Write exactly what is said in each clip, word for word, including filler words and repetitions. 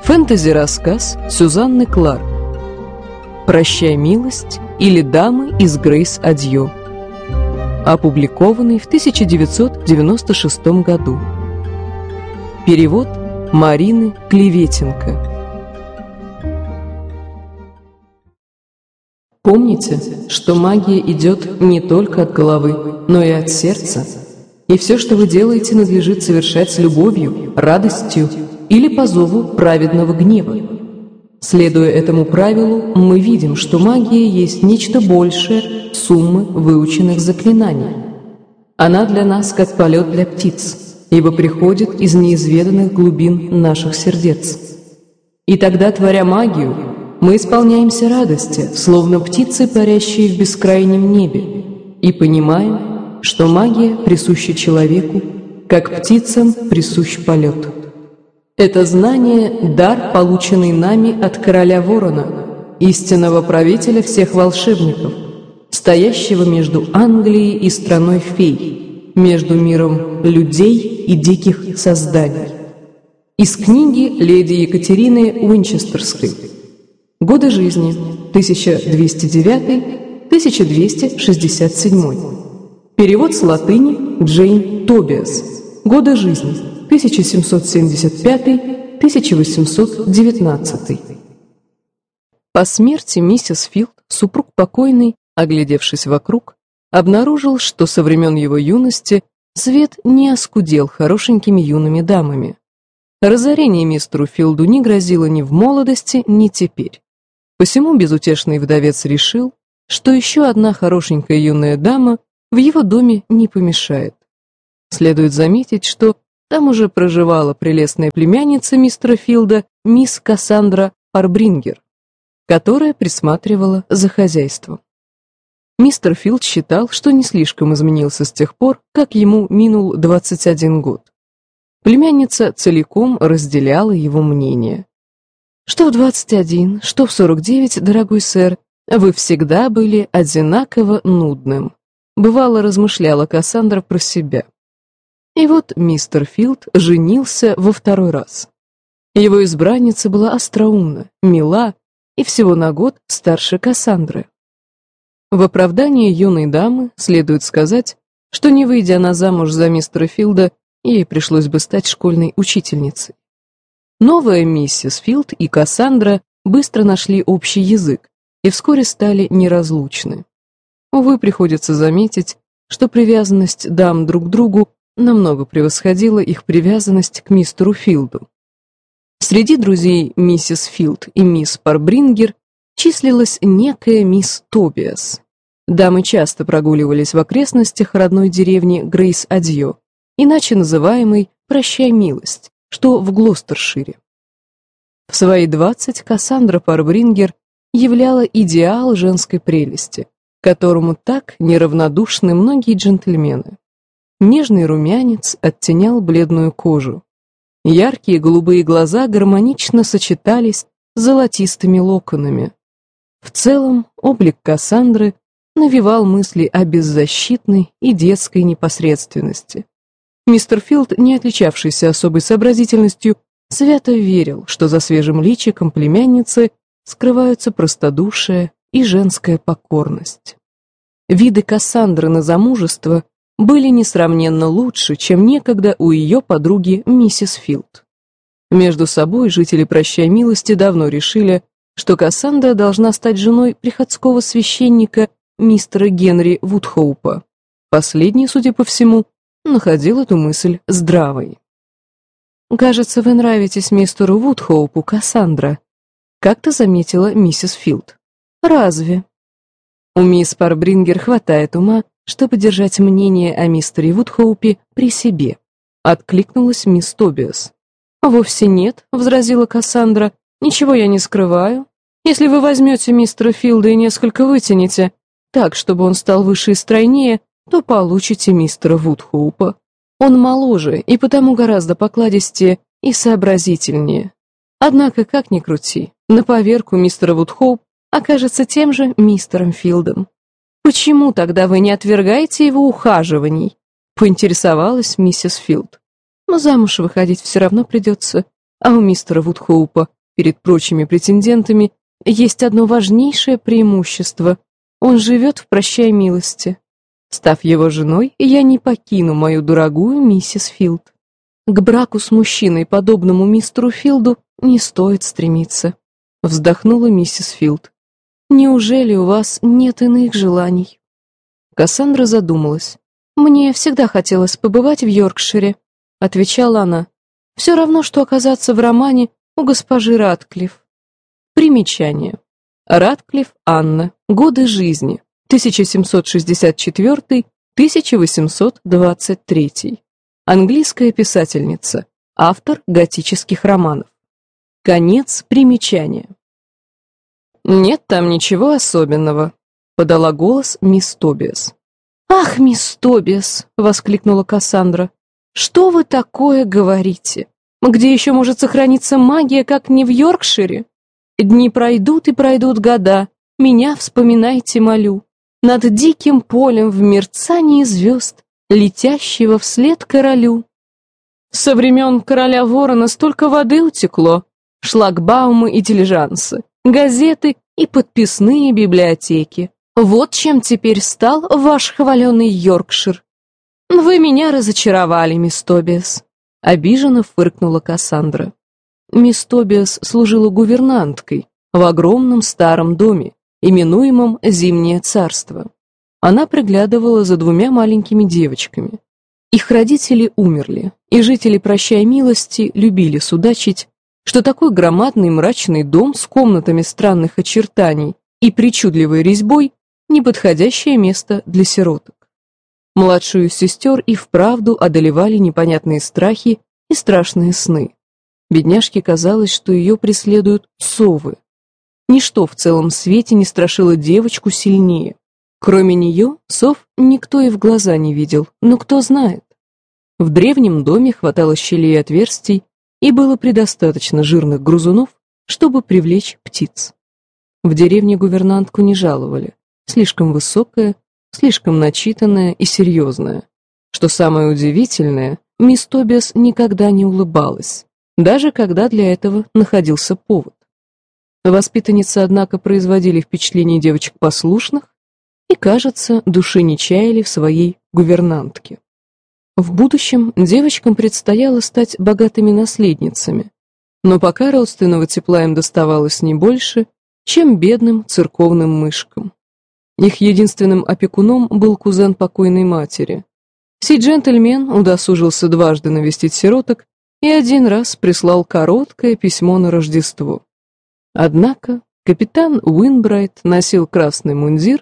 Фэнтези-рассказ Сюзанны Кларк «Прощай, милость» или «Дамы из Грейс Адьё», опубликованный в тысяча девятьсот девяносто шестом году. Перевод Марины Клеветенко. Помните, что магия идет не только от головы, но и от сердца, и все, что вы делаете, надлежит совершать с любовью, радостью или по зову праведного гнева. Следуя этому правилу, мы видим, что магия есть нечто большее суммы выученных заклинаний. Она для нас как полет для птиц, ибо приходит из неизведанных глубин наших сердец. И тогда, творя магию, мы исполняемся радости, словно птицы, парящие в бескрайнем небе, и понимаем, что магия присуща человеку, как птицам присущ полет. Это знание – дар, полученный нами от короля Ворона, истинного правителя всех волшебников, стоящего между Англией и страной фей, между миром людей и диких созданий. Из книги леди Екатерины Уинчестерской. Годы жизни тысяча двести девятый — тысяча двести шестьдесят седьмой. Перевод с латыни Джейн Тобиас. Годы жизни тысяча семьсот семьдесят пятый — тысяча восемьсот девятнадцатый. По смерти миссис Филд супруг покойный, оглядевшись вокруг, обнаружил, что со времен его юности свет не оскудел хорошенькими юными дамами. Разорение мистеру Филду не грозило ни в молодости, ни теперь. Посему безутешный вдовец решил, что еще одна хорошенькая юная дама в его доме не помешает. Следует заметить, что там уже проживала прелестная племянница мистера Филда, мисс Кассандра Парбрингер, которая присматривала за хозяйством. Мистер Филд считал, что не слишком изменился с тех пор, как ему минул двадцать один год. Племянница целиком разделяла его мнение. Что в двадцать один, что в сорок девять, дорогой сэр, вы всегда были одинаково нудным, бывало размышляла Кассандра про себя. И вот мистер Филд женился во второй раз. Его избранница была остроумна, мила и всего на год старше Кассандры. В оправдании юной дамы следует сказать, что не выйдя она замуж за мистера Филда, ей пришлось бы стать школьной учительницей. Новая миссис Филд и Кассандра быстро нашли общий язык и вскоре стали неразлучны. Увы, приходится заметить, что привязанность дам друг к другу намного превосходила их привязанность к мистеру Филду. Среди друзей миссис Филд и мисс Парбрингер числилась некая мисс Тобиас. Дамы часто прогуливались в окрестностях родной деревни Грейс Адьё, иначе называемой «Прощай, милость», что в Глостершире. В свои двадцать Кассандра Парбрингер являла идеал женской прелести, к которому так неравнодушны многие джентльмены. Нежный румянец оттенял бледную кожу. Яркие голубые глаза гармонично сочетались с золотистыми локонами. В целом, облик Кассандры навевал мысли о беззащитной и детской непосредственности. Мистер Филд, не отличавшийся особой сообразительностью, свято верил, что за свежим личиком племянницы скрываются простодушие и женская покорность. Виды Кассандры на замужество были несравненно лучше, чем некогда у ее подруги миссис Филд. Между собой жители «Прощай, милости» давно решили, что Кассандра должна стать женой приходского священника мистера Генри Вудхоупа. Последний, судя по всему, находил эту мысль здравой. «Кажется, вы нравитесь мистеру Вудхоупу, Кассандра», — как-то заметила миссис Филд. «Разве?» У мисс Парбрингер хватает ума, чтобы держать мнение о мистере Вудхоупе при себе, — откликнулась мисс Тобиас. «Вовсе нет», — возразила Кассандра, — «ничего я не скрываю. Если вы возьмете мистера Филда и несколько вытянете, так, чтобы он стал выше и стройнее, то получите мистера Вудхоупа. Он моложе и потому гораздо покладистее и сообразительнее. Однако, как ни крути, на поверку мистер Вудхоуп окажется тем же мистером Филдом. Почему тогда вы не отвергаете его ухаживаний?» — поинтересовалась миссис Филд. «Но замуж выходить все равно придется, а у мистера Вудхоупа перед прочими претендентами есть одно важнейшее преимущество. Он живет в прощай милости. Став его женой, я не покину мою дорогую миссис Филд. К браку с мужчиной, подобному мистеру Филду, не стоит стремиться. Вздохнула миссис Филд. Неужели у вас нет иных желаний? Кассандра задумалась. Мне всегда хотелось побывать в Йоркшире, отвечала она. Все равно, что оказаться в романе у госпожи Ратклифф. Примечание. Ратклифф Анна. Годы жизни. тысяча семьсот шестьдесят четвёртый — тысяча восемьсот двадцать третий. Английская писательница. Автор готических романов. Конец примечания. «Нет там ничего особенного», — подала голос мисс Тобиас. «Ах, мисс Тобиас!» — воскликнула Кассандра. «Что вы такое говорите? Где еще может сохраниться магия, как не в Йоркшире? Дни пройдут и пройдут года, меня вспоминайте, молю, над диким полем в мерцании звезд, летящего вслед королю. Со времен короля Ворона столько воды утекло, шлагбаумы и дилижансы, газеты и подписные библиотеки. Вот чем теперь стал ваш хваленый Йоркшир. Вы меня разочаровали, мисс Тобиас», — обиженно фыркнула Кассандра. Мисс Тобиас служила гувернанткой в огромном старом доме, именуемом «Зимнее царство». Она приглядывала за двумя маленькими девочками. Их родители умерли, и жители прощай милости любили судачить, что такой громадный мрачный дом с комнатами странных очертаний и причудливой резьбой — неподходящее место для сироток. Младшую сестер и вправду одолевали непонятные страхи и страшные сны. Бедняжке казалось, что ее преследуют совы. Ничто в целом свете не страшило девочку сильнее. Кроме нее, сов никто и в глаза не видел, но кто знает. В древнем доме хватало щелей и отверстий, и было предостаточно жирных грызунов, чтобы привлечь птиц. В деревне гувернантку не жаловали. Слишком высокая, слишком начитанная и серьезная. Что самое удивительное, мисс Тобиас никогда не улыбалась, даже когда для этого находился повод. Воспитанницы, однако, производили впечатление девочек послушных и, кажется, души не чаяли в своей гувернантке. В будущем девочкам предстояло стать богатыми наследницами, но пока родственного тепла им доставалось не больше, чем бедным церковным мышкам. Их единственным опекуном был кузен покойной матери. Сей джентльмен удосужился дважды навестить сироток и один раз прислал короткое письмо на Рождество. Однако капитан Уинбрайт носил красный мундир,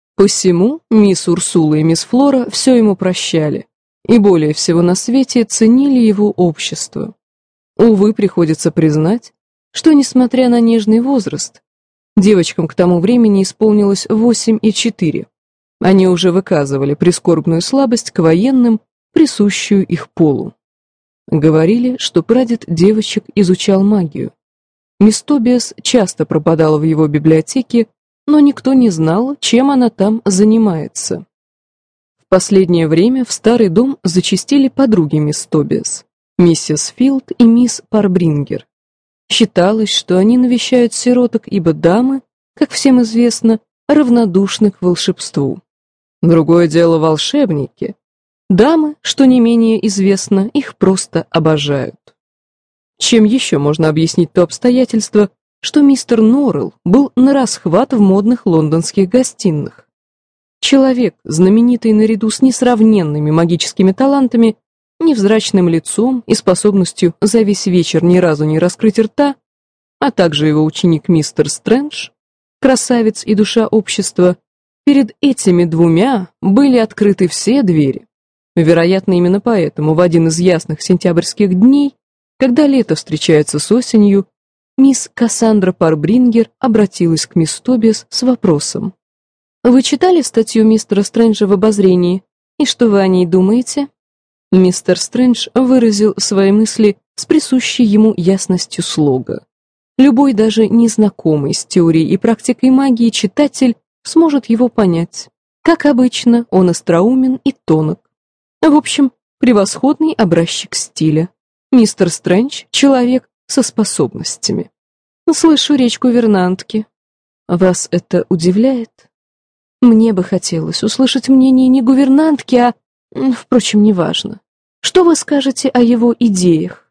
посему мисс Урсула и мисс Флора все ему прощали, и более всего на свете ценили его общество. Увы, приходится признать, что, несмотря на нежный возраст, девочкам к тому времени исполнилось восемь и четыре. Они уже выказывали прискорбную слабость к военным, присущую их полу. Говорили, что прадед девочек изучал магию. Мисс Тобиас часто пропадала в его библиотеке, но никто не знал, чем она там занимается. В последнее время в старый дом зачастили подруги мисс Тобиас, миссис Филд и мисс Парбрингер. Считалось, что они навещают сироток, ибо дамы, как всем известно, равнодушны к волшебству. Другое дело волшебники. Дамы, что не менее известно, их просто обожают. Чем еще можно объяснить то обстоятельство, что мистер Норрелл был нарасхват в модных лондонских гостиных? Человек, знаменитый наряду с несравненными магическими талантами, невзрачным лицом и способностью за весь вечер ни разу не раскрыть рта, а также его ученик мистер Стрэндж, красавец и душа общества, перед этими двумя были открыты все двери. Вероятно, именно поэтому в один из ясных сентябрьских дней, когда лето встречается с осенью, мисс Кассандра Парбрингер обратилась к мисс Тобиас с вопросом. «Вы читали статью мистера Стрэнджа в обозрении? И что вы о ней думаете?» Мистер Стрэндж выразил свои мысли с присущей ему ясностью слога. Любой, даже незнакомый с теорией и практикой магии читатель сможет его понять. Как обычно, он остроумен и тонок. В общем, превосходный образчик стиля. Мистер Стрэндж — человек со способностями. Слышу речь гувернантки. Вас это удивляет? Мне бы хотелось услышать мнение не гувернантки, а... Впрочем, неважно. Что вы скажете о его идеях?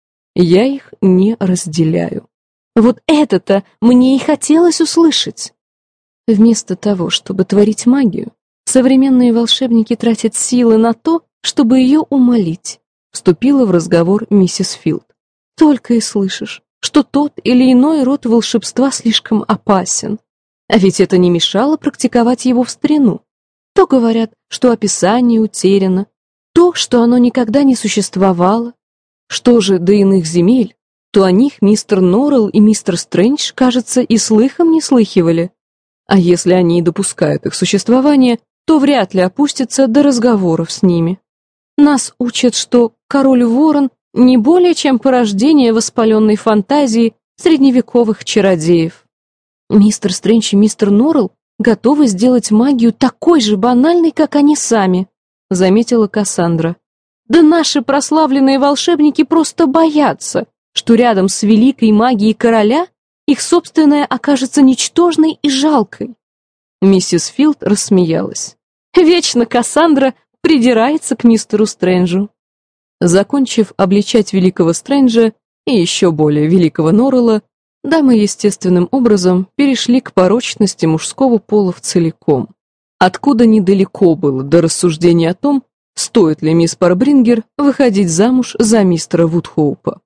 Я их не разделяю. Вот это-то мне и хотелось услышать. Вместо того, чтобы творить магию, современные волшебники тратят силы на то, чтобы ее умолить, вступила в разговор миссис Филд. Только и слышишь, что тот или иной род волшебства слишком опасен. А ведь это не мешало практиковать его в старину. То говорят, что описание утеряно, то, что оно никогда не существовало. Что же до иных земель, то о них мистер Норрелл и мистер Стрэндж, кажется, и слыхом не слыхивали. А если они и допускают их существование, то вряд ли опустятся до разговоров с ними. Нас учат, что король-ворон не более чем порождение воспаленной фантазии средневековых чародеев. Мистер Стрэндж и мистер Норрелл готовы сделать магию такой же банальной, как они сами, заметила Кассандра. Да наши прославленные волшебники просто боятся, что рядом с великой магией короля их собственная окажется ничтожной и жалкой. Миссис Филд рассмеялась. Вечно Кассандра придирается к мистеру Стрэнджу. Закончив обличать великого Стрэнджа и еще более великого Норрелла, дамы естественным образом перешли к порочности мужского пола в целиком, откуда недалеко было до рассуждения о том, стоит ли мисс Парбрингер выходить замуж за мистера Вудхоупа.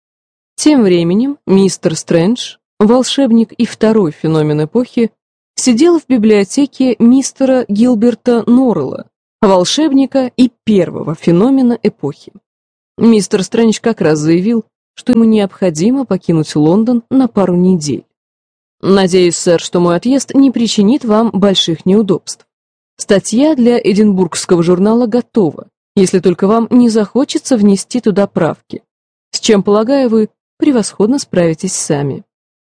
Тем временем мистер Стрэндж, волшебник и второй феномен эпохи, сидел в библиотеке мистера Гилберта Норрелла, волшебника и первого феномена эпохи. Мистер Стрэндж как раз заявил, что ему необходимо покинуть Лондон на пару недель. «Надеюсь, сэр, что мой отъезд не причинит вам больших неудобств. Статья для Эдинбургского журнала готова, если только вам не захочется внести туда правки, с чем, полагаю, вы превосходно справитесь сами».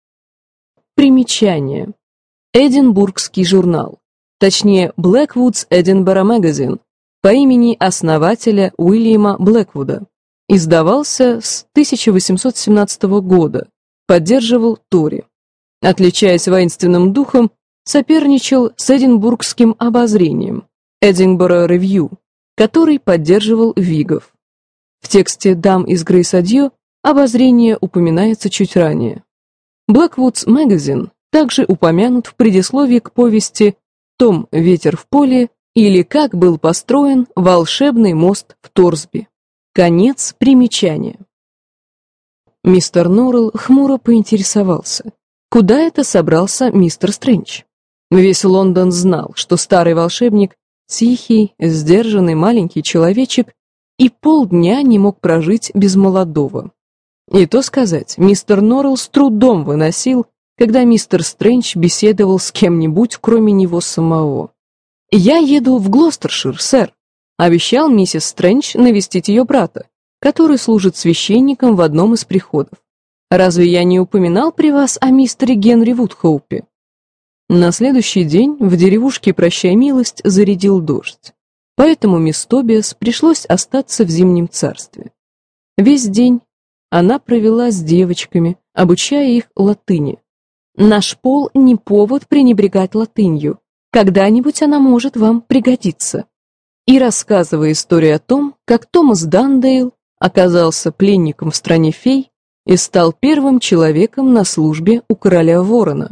Примечание. Эдинбургский журнал, точнее Blackwood's Edinburgh Magazine, по имени основателя Уильяма Блэквуда, издавался с тысяча восемьсот семнадцатого года, поддерживал Тори. Отличаясь воинственным духом, соперничал с Эдинбургским обозрением, Edinburgh Review, который поддерживал Вигов. В тексте «Дам из Грейс-Адьё» обозрение упоминается чуть ранее. Blackwood's Magazine также упомянут в предисловии к повести «Том ветер в поле» или «Как был построен волшебный мост в Торсби». Конец примечания. Мистер Норрелл хмуро поинтересовался, куда это собрался мистер Стрэндж. Весь Лондон знал, что старый волшебник — тихий, сдержанный маленький человечек и полдня не мог прожить без молодого. И то сказать, мистер Норрелл с трудом выносил, когда мистер Стрэндж беседовал с кем-нибудь, кроме него самого. «Я еду в Глостершир, сэр», — обещал миссис Стрэндж навестить ее брата, который служит священником в одном из приходов. «Разве я не упоминал при вас о мистере Генри Вудхоупе?» На следующий день в деревушке «Прощай, милость» зарядил дождь, поэтому мисс Тобиас пришлось остаться в Зимнем царстве. Весь день она провела с девочками, обучая их латыни. Наш пол не повод пренебрегать латынью, когда-нибудь она может вам пригодиться. И рассказывая историю о том, как Томас Дандейл оказался пленником в стране фей и стал первым человеком на службе у короля Ворона.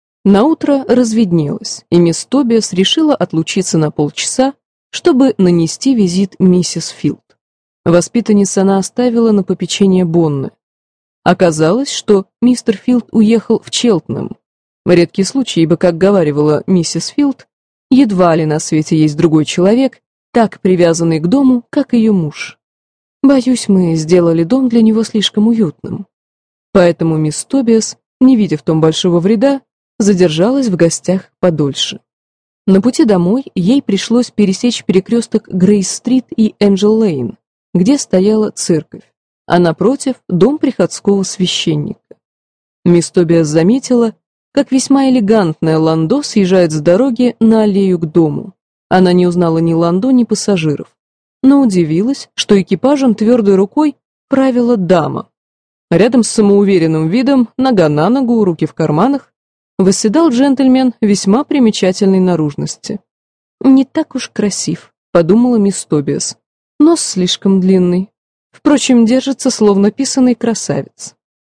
Наутро разведнелось, и мисс Тобиас решила отлучиться на полчаса, чтобы нанести визит миссис Филд. Воспитанница она оставила на попечение Бонны. Оказалось, что мистер Филд уехал в Челтнем. Редкий случай, ибо, как говаривала миссис Филд, едва ли на свете есть другой человек, так привязанный к дому, как ее муж. Боюсь, мы сделали дом для него слишком уютным. Поэтому мисс Тобиас, не видя в том большого вреда, задержалась в гостях подольше. На пути домой ей пришлось пересечь перекресток Грейс-стрит и Энджел-лейн, где стояла церковь, а напротив — дом приходского священника. Мисс Тобиас заметила, как весьма элегантное ландо съезжает с дороги на аллею к дому. Она не узнала ни ландо, ни пассажиров, но удивилась, что экипажем твердой рукой правила дама. Рядом с самоуверенным видом, нога на ногу, руки в карманах, восседал джентльмен весьма примечательной наружности. «Не так уж красив», — подумала мисс Тобиас. «Нос слишком длинный. Впрочем, держится словно писаный красавец».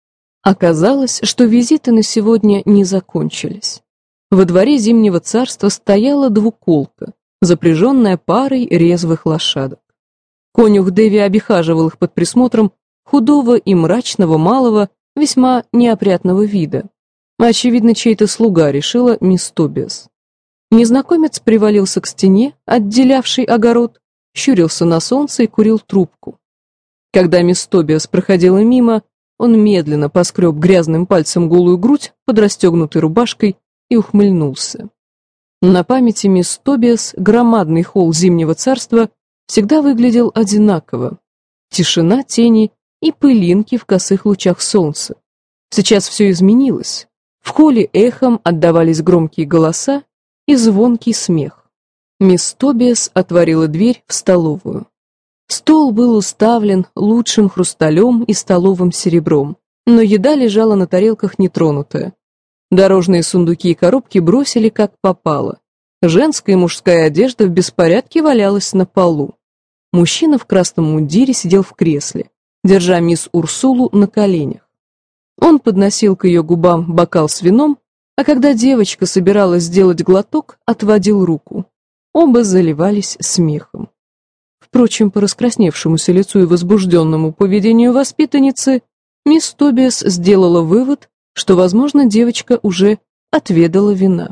Оказалось, что визиты на сегодня не закончились. Во дворе Зимнего царства стояла двуколка, запряженная парой резвых лошадок. Конюх Дэви обихаживал их под присмотром худого и мрачного малого, весьма неопрятного вида. Очевидно, чей-то слуга, решила мисс Тобиас. Незнакомец привалился к стене, отделявшей огород, щурился на солнце и курил трубку. Когда мисс Тобиас проходила мимо, он медленно поскреб грязным пальцем голую грудь под расстегнутой рубашкой и ухмыльнулся. На памяти мисс Тобиас громадный холл Зимнего царства всегда выглядел одинаково. Тишина, тени и пылинки в косых лучах солнца. Сейчас все изменилось. В холле эхом отдавались громкие голоса и звонкий смех. Мисс Тобиас отворила дверь в столовую. Стол был уставлен лучшим хрусталем и столовым серебром, но еда лежала на тарелках нетронутая. Дорожные сундуки и коробки бросили как попало. Женская и мужская одежда в беспорядке валялась на полу. Мужчина в красном мундире сидел в кресле, держа мисс Урсулу на коленях. Он подносил к ее губам бокал с вином, а когда девочка собиралась сделать глоток, отводил руку. Оба заливались смехом. Впрочем, по раскрасневшемуся лицу и возбужденному поведению воспитанницы, мисс Тобиас сделала вывод, что, возможно, девочка уже отведала вина.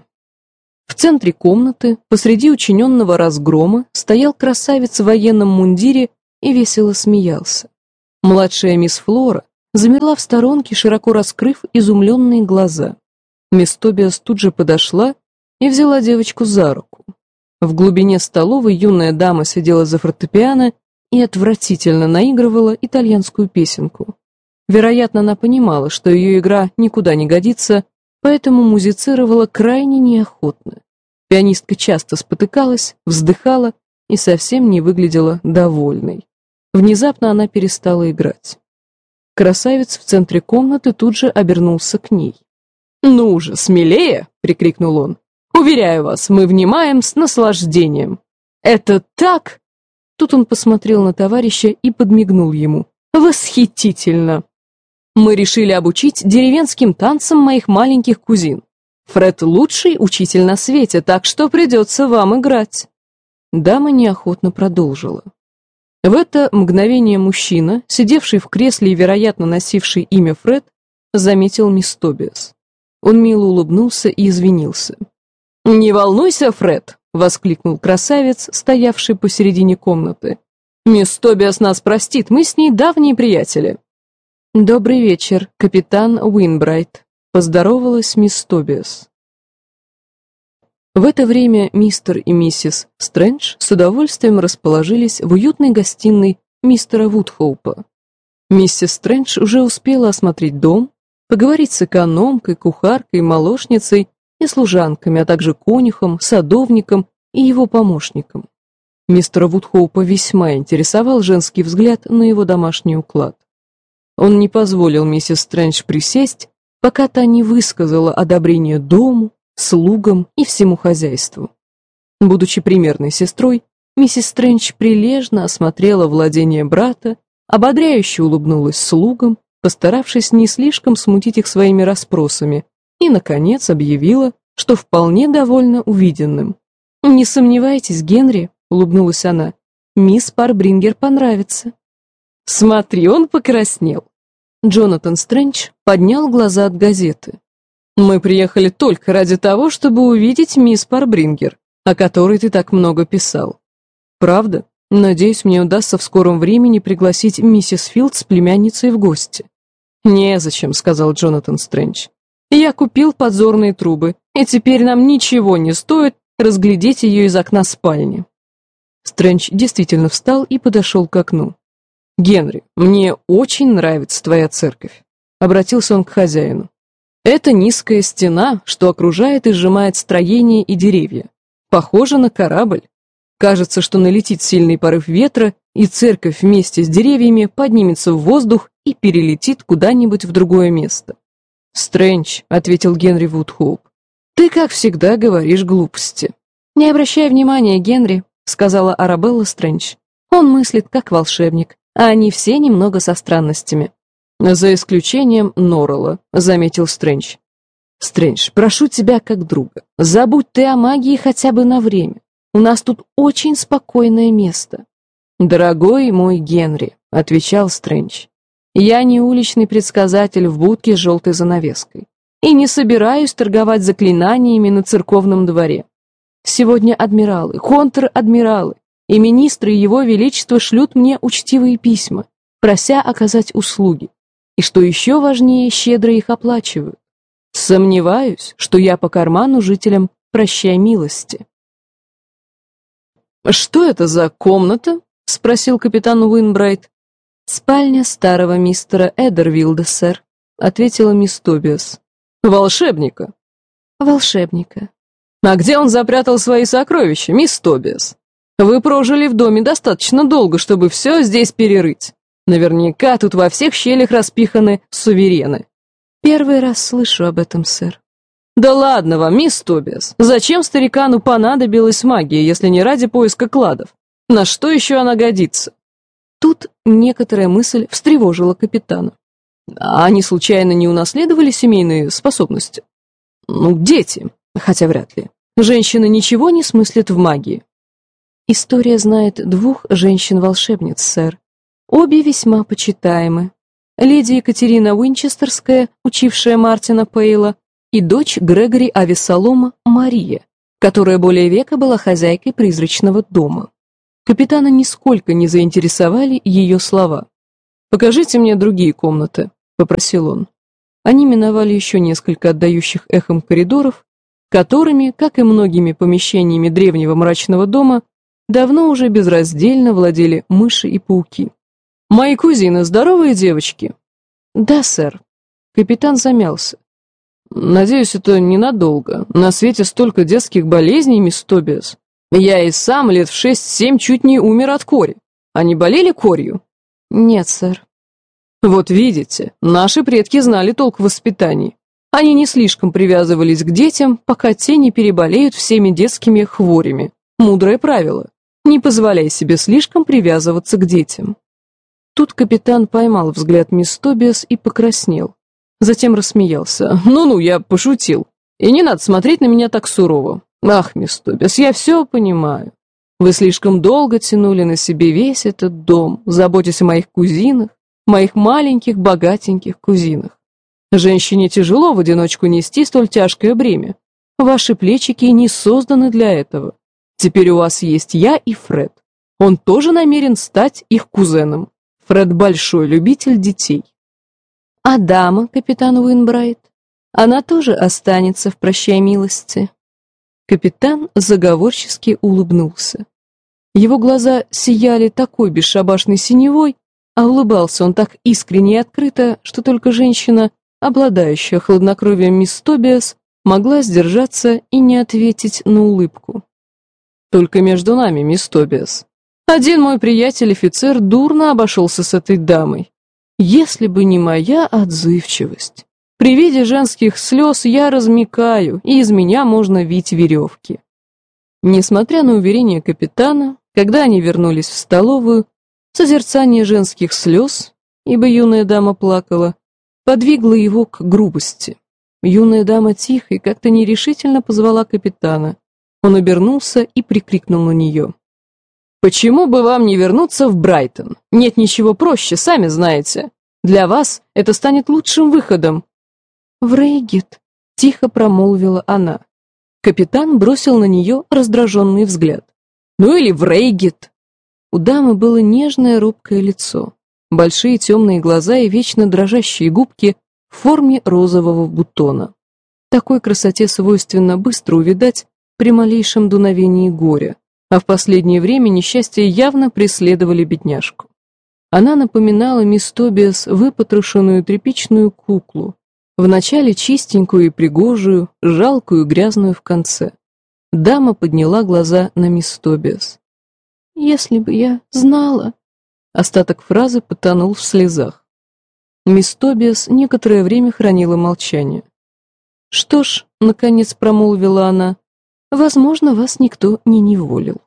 В центре комнаты, посреди учиненного разгрома, стоял красавец в военном мундире и весело смеялся. Младшая мисс Флора замерла в сторонке, широко раскрыв изумленные глаза. Мисс Тобиас тут же подошла и взяла девочку за руку. В глубине столовой юная дама сидела за фортепиано и отвратительно наигрывала итальянскую песенку. Вероятно, она понимала, что ее игра никуда не годится, поэтому музицировала крайне неохотно. Пианистка часто спотыкалась, вздыхала и совсем не выглядела довольной. Внезапно она перестала играть. Красавец в центре комнаты тут же обернулся к ней. «Ну же, смелее!» — прикрикнул он. «Уверяю вас, мы внимаем с наслаждением. Это так...» Тут он посмотрел на товарища и подмигнул ему. «Восхитительно! Мы решили обучить деревенским танцам моих маленьких кузин. Фред лучший учитель на свете, так что придется вам играть». Дама неохотно продолжила. В это мгновение мужчина, сидевший в кресле и, вероятно, носивший имя Фред, заметил мисс Тобиас. Он мило улыбнулся и извинился. «Не волнуйся, Фред!» — воскликнул красавец, стоявший посередине комнаты. «Мисс Тобиас нас простит, мы с ней давние приятели». «Добрый вечер, капитан Уинбрайт», — поздоровалась мисс Тобиас. В это время мистер и миссис Стрэндж с удовольствием расположились в уютной гостиной мистера Вудхоупа. Миссис Стрэндж уже успела осмотреть дом, поговорить с экономкой, кухаркой, молочницей и служанками, а также конюхом, садовником и его помощником. Мистера Вудхоупа весьма интересовал женский взгляд на его домашний уклад. Он не позволил миссис Стрэндж присесть, пока та не высказала одобрение дому, слугам и всему хозяйству. Будучи примерной сестрой, миссис Стрэндж прилежно осмотрела владение брата, ободряюще улыбнулась слугам, постаравшись не слишком смутить их своими расспросами, и, наконец, объявила, что вполне довольна увиденным. «Не сомневайтесь, Генри», — улыбнулась она, — «мисс Парбрингер понравится». «Смотри, он покраснел». Джонатан Стрэндж поднял глаза от газеты. «Мы приехали только ради того, чтобы увидеть мисс Парбрингер, о которой ты так много писал. Правда? Надеюсь, мне удастся в скором времени пригласить миссис Филд с племянницей в гости». «Незачем», — сказал Джонатан Стрэндж. «Я купил подзорные трубы, и теперь нам ничего не стоит разглядеть ее из окна спальни». Стрэндж действительно встал и подошел к окну. «Генри, мне очень нравится твоя церковь», — обратился он к хозяину. «Это низкая стена, что окружает и сжимает строения и деревья. Похоже на корабль. Кажется, что налетит сильный порыв ветра, и церковь вместе с деревьями поднимется в воздух и перелетит куда-нибудь в другое место. «Стрэндж», — ответил Генри Вудхоуп, — «ты, как всегда, говоришь глупости». «Не обращай внимания, Генри», — сказала Арабелла Стрэндж. «Он мыслит как волшебник, а они все немного со странностями». «За исключением Норрелла», — заметил Стрэндж. «Стрэндж, прошу тебя как друга, забудь ты о магии хотя бы на время. У нас тут очень спокойное место». «Дорогой мой Генри», — отвечал Стрэндж, — «я не уличный предсказатель в будке с желтой занавеской и не собираюсь торговать заклинаниями на церковном дворе. Сегодня адмиралы, контр-адмиралы и министры Его Величества шлют мне учтивые письма, прося оказать услуги, и, что еще важнее, щедро их оплачивают. Сомневаюсь, что я по карману жителям прощай милости». «Что это за комната?» — спросил капитан Уинбрайт. «Спальня старого мистера Эдервилда, сэр», — ответила мисс Тобиас. «Волшебника?» «Волшебника». «А где он запрятал свои сокровища, мисс Тобиас? Вы прожили в доме достаточно долго, чтобы все здесь перерыть. Наверняка тут во всех щелях распиханы суверены». «Первый раз слышу об этом, сэр». «Да ладно вам, мисс Тобиас, зачем старикану понадобилась магия, если не ради поиска кладов? На что еще она годится?» Тут некоторая мысль встревожила капитана. «А они случайно не унаследовали семейные способности?» «Ну, дети, хотя вряд ли. Женщины ничего не смыслят в магии». «История знает двух женщин-волшебниц, сэр. Обе весьма почитаемы. Леди Екатерина Уинчестерская, учившая Мартина Пейла, и дочь Грегори Авессалома Мария, которая более века была хозяйкой призрачного дома». Капитана нисколько не заинтересовали ее слова. «Покажите мне другие комнаты», — попросил он. Они миновали еще несколько отдающих эхом коридоров, которыми, как и многими помещениями древнего мрачного дома, давно уже безраздельно владели мыши и пауки. «Мои кузины здоровые девочки?» «Да, сэр». Капитан замялся. «Надеюсь, это ненадолго. На свете столько детских болезней, мисс Тобиас. Я и сам лет в шесть-семь чуть не умер от кори. Они болели корью?» «Нет, сэр». «Вот видите, наши предки знали толк в воспитании. Они не слишком привязывались к детям, пока те не переболеют всеми детскими хворями. Мудрое правило. Не позволяй себе слишком привязываться к детям». Тут капитан поймал взгляд мисс Тобиас и покраснел. Затем рассмеялся. «Ну-ну, я пошутил. И не надо смотреть на меня так сурово. Ах, мисс Тобиас, я все понимаю. Вы слишком долго тянули на себе весь этот дом, заботясь о моих кузинах, моих маленьких богатеньких кузинах. Женщине тяжело в одиночку нести столь тяжкое бремя. Ваши плечики не созданы для этого. Теперь у вас есть я и Фред. Он тоже намерен стать их кузеном. Фред большой любитель детей». «А дама, капитан Уинбрайт? Она тоже останется в прощай милости». Капитан заговорчески улыбнулся. Его глаза сияли такой бесшабашной синевой, а улыбался он так искренне и открыто, что только женщина, обладающая хладнокровием мисс Тобиас, могла сдержаться и не ответить на улыбку. «Только между нами, мисс Тобиас. Один мой приятель-офицер дурно обошелся с этой дамой. Если бы не моя отзывчивость. При виде женских слез я размякаю, и из меня можно вить веревки». Несмотря на уверение капитана, когда они вернулись в столовую, созерцание женских слез, ибо юная дама плакала, подвигло его к грубости. Юная дама тихо и как-то нерешительно позвала капитана. Он обернулся и прикрикнул на нее. «Почему бы вам не вернуться в Брайтон? Нет ничего проще, сами знаете. Для вас это станет лучшим выходом». «В Рейгет», — тихо промолвила она. Капитан бросил на нее раздраженный взгляд. «Ну или в Рейгет». У дамы было нежное робкое лицо, большие темные глаза и вечно дрожащие губки в форме розового бутона. Такой красоте свойственно быстро увядать при малейшем дуновении горя, а в последнее время несчастья явно преследовали бедняжку. Она напоминала мисс Тобиас выпотрошенную тряпичную куклу, вначале чистенькую и пригожую, жалкую и грязную в конце. Дама подняла глаза на мисс Тобиас. «Если бы я знала», Остаток фразы потонул в слезах. Мисс Тобиас некоторое время хранила молчание. «Что ж», — наконец промолвила она, — «возможно, вас никто не неволил».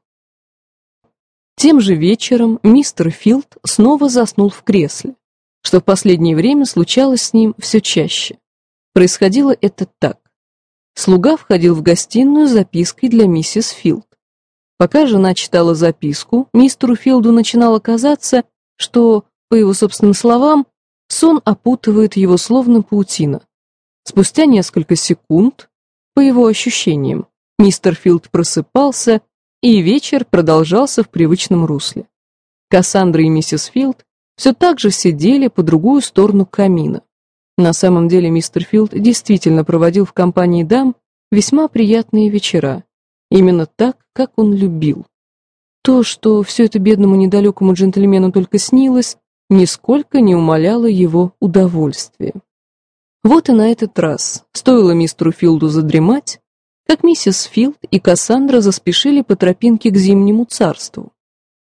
Тем же вечером мистер Филд снова заснул в кресле, что в последнее время случалось с ним все чаще. Происходило это так. Слуга входил в гостиную с запиской для миссис Филд. Пока жена читала записку, мистеру Филду начинало казаться, что, по его собственным словам, сон опутывает его словно паутина. Спустя несколько секунд, по его ощущениям, мистер Филд просыпался, и вечер продолжался в привычном русле. Кассандра и миссис Филд все так же сидели по другую сторону камина. На самом деле мистер Филд действительно проводил в компании дам весьма приятные вечера, именно так, как он любил. То, что все это бедному недалекому джентльмену только снилось, нисколько не умаляло его удовольствия. Вот и на этот раз, стоило мистеру Филду задремать, как миссис Филд и Кассандра заспешили по тропинке к Зимнему царству.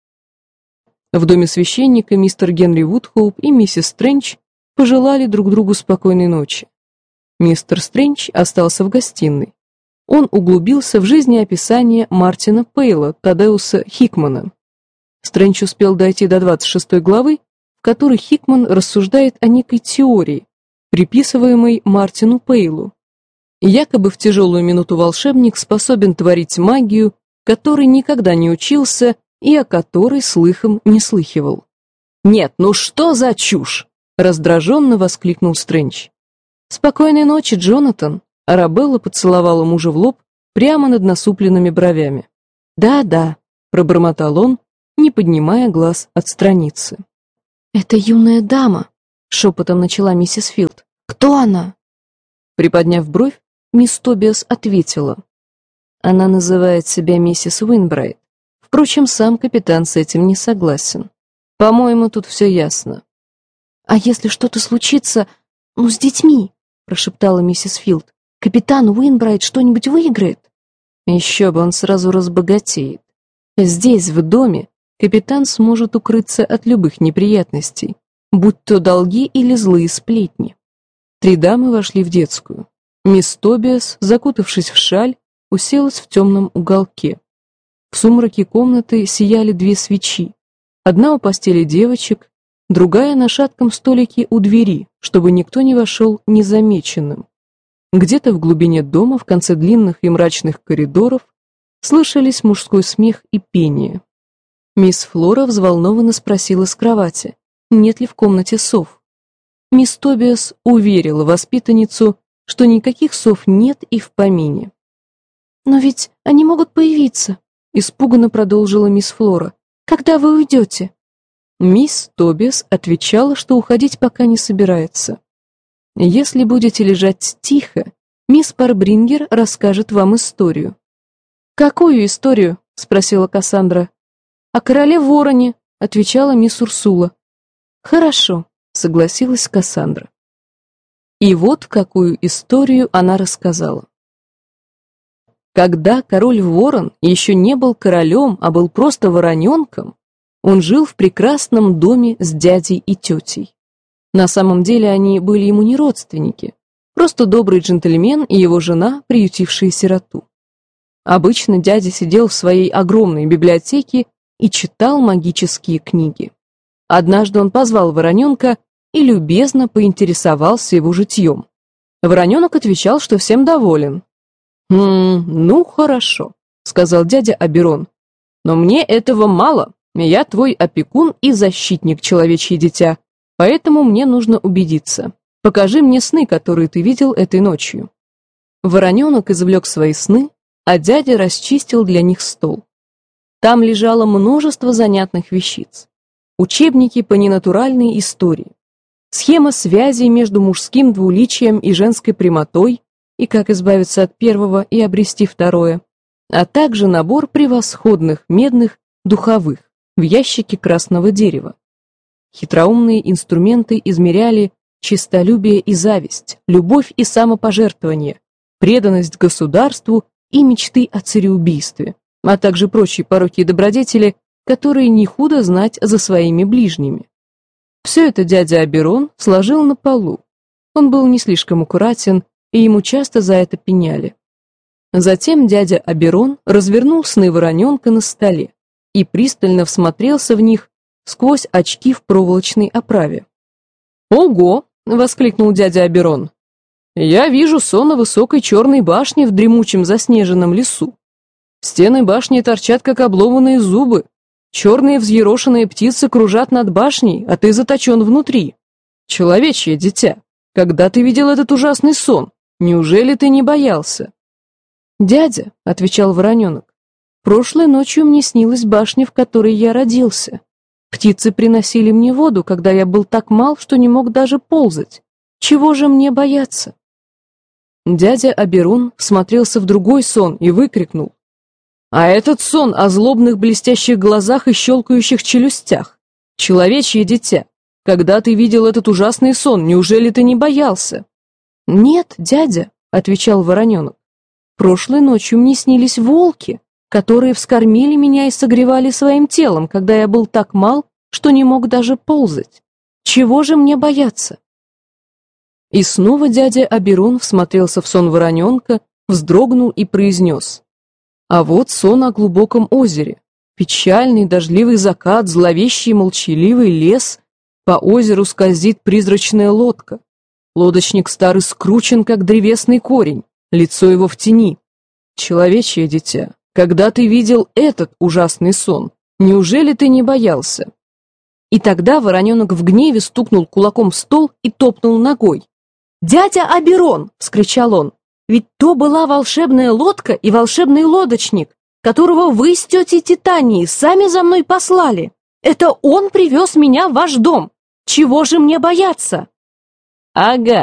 В доме священника мистер Генри Вудхоуп и миссис Стрэндж пожелали друг другу спокойной ночи. Мистер Стрэндж остался в гостиной. Он углубился в жизнеописание Мартина Пейла, Тадеуса Хикмана. Стрэндж успел дойти до двадцать шестой главы, в которой Хикман рассуждает о некой теории, приписываемой Мартину Пейлу. Якобы в тяжелую минуту волшебник способен творить магию, которой никогда не учился и о которой слыхом не слыхивал. «Нет, ну что за чушь!» — раздраженно воскликнул Стрэндж. «Спокойной ночи, Джонатан!» — Арабелла поцеловала мужа в лоб прямо над насупленными бровями. «Да-да», — пробормотал он, не поднимая глаз от страницы. «Это юная дама», — шепотом начала миссис Филд. «Кто она?» Приподняв бровь, мисс Тобиас ответила. «Она называет себя миссис Уинбрайт. Впрочем, сам капитан с этим не согласен. По-моему, тут все ясно». «А если что-то случится, ну, с детьми?» — прошептала миссис Филд. «Капитан Уинбрайт что-нибудь выиграет?» «Еще бы, он сразу разбогатеет. Здесь, в доме, капитан сможет укрыться от любых неприятностей, будь то долги или злые сплетни». Три дамы вошли в детскую. Мисс Тобиас, закутавшись в шаль, уселась в темном уголке. В сумраке комнаты сияли две свечи. Одна у постели девочек, другая на шатком столике у двери, чтобы никто не вошел незамеченным. Где-то в глубине дома, в конце длинных и мрачных коридоров, слышались мужской смех и пение. Мисс Флора взволнованно спросила с кровати, нет ли в комнате сов. Мисс Тобиас уверила воспитанницу, что никаких сов нет и в помине. «Но ведь они могут появиться», — испуганно продолжила мисс Флора. «Когда вы уйдете?» Мисс Тобиас отвечала, что уходить пока не собирается. «Если будете лежать тихо, мисс Парбрингер расскажет вам историю». «Какую историю?» — спросила Кассандра. «О короле Вороне», — отвечала мисс Урсула. «Хорошо», — согласилась Кассандра. И вот какую историю она рассказала. Когда король Ворон еще не был королем, а был просто вороненком, он жил в прекрасном доме с дядей и тетей. На самом деле они были ему не родственники, просто добрый джентльмен и его жена, приютившие сироту. Обычно дядя сидел в своей огромной библиотеке и читал магические книги. Однажды он позвал вороненка и любезно поинтересовался его житьем. Вороненок отвечал, что всем доволен. «Хм, ну хорошо», — сказал дядя Оберон, «но мне этого мало, я твой опекун и защитник, человечье дитя, поэтому мне нужно убедиться. Покажи мне сны, которые ты видел этой ночью». Вороненок извлек свои сны, а дядя расчистил для них стол. Там лежало множество занятных вещиц. Учебники по ненатуральной истории, схема связей между мужским двуличием и женской прямотой и как избавиться от первого и обрести второе, а также набор превосходных медных духовых в ящике красного дерева. Хитроумные инструменты измеряли честолюбие и зависть, любовь и самопожертвование, преданность государству и мечты о цареубийстве, а также прочие пороки и добродетели, которые не худо знать за своими ближними. Все это дядя Оберон сложил на полу. Он был не слишком аккуратен, и ему часто за это пеняли. Затем дядя Оберон развернул сны вороненка на столе и пристально всмотрелся в них сквозь очки в проволочной оправе. «Ого!» — воскликнул дядя Оберон. «Я вижу сон о высокой черной башне в дремучем заснеженном лесу. Стены башни торчат, как обломанные зубы. Черные взъерошенные птицы кружат над башней, а ты заточен внутри. Человечье дитя, когда ты видел этот ужасный сон? Неужели ты не боялся?» «Дядя», — отвечал вороненок, — «прошлой ночью мне снилась башня, в которой я родился. Птицы приносили мне воду, когда я был так мал, что не мог даже ползать. Чего же мне бояться?» Дядя Оберон всмотрелся в другой сон и выкрикнул: «А этот сон о злобных блестящих глазах и щелкающих челюстях. Человечье дитя, когда ты видел этот ужасный сон, неужели ты не боялся?» «Нет, дядя», — отвечал вороненок, — «прошлой ночью мне снились волки, которые вскормили меня и согревали своим телом, когда я был так мал, что не мог даже ползать. Чего же мне бояться?» И снова дядя Оберон всмотрелся в сон вороненка, вздрогнул и произнес: «А вот сон о глубоком озере. Печальный дождливый закат, зловещий молчаливый лес. По озеру скользит призрачная лодка. Лодочник старый скручен, как древесный корень, лицо его в тени. Человечье дитя, когда ты видел этот ужасный сон, неужели ты не боялся?» И тогда вороненок в гневе стукнул кулаком в стол и топнул ногой. «Дядя Оберон!» — вскричал он. «Ведь то была волшебная лодка и волшебный лодочник, которого вы с тетей Титанией сами за мной послали. Это он привез меня в ваш дом. Чего же мне бояться?» «Ага,